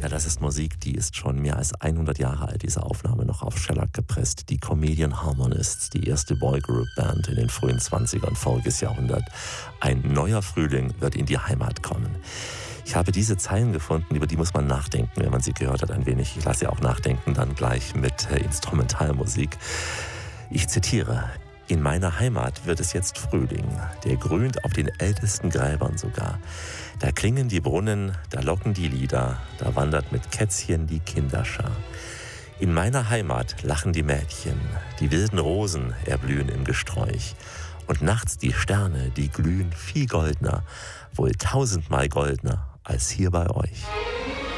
das ist Musik, die ist schon mehr als 100 Jahre alt, diese Aufnahme noch auf Shellac gepresst. Die Comedian Harmonists, die erste Boygroup-Band in den frühen 20ern voriges Jahrhundert. Ein neuer Frühling wird in die Heimat kommen. Ich habe diese Zeilen gefunden, über die muss man nachdenken, wenn man sie gehört hat ein wenig. Ich lasse sie auch nachdenken, dann gleich mit Instrumentalmusik. Ich zitiere: In meiner Heimat wird es jetzt Frühling, der grünt auf den ältesten Gräbern sogar. Da klingen die Brunnen, da locken die Lieder, da wandert mit Kätzchen die Kinderschar. In meiner Heimat lachen die Mädchen, die wilden Rosen erblühen im Gesträuch. Und nachts die Sterne, die glühen viel goldner, wohl 1000-mal goldner als hier bei euch.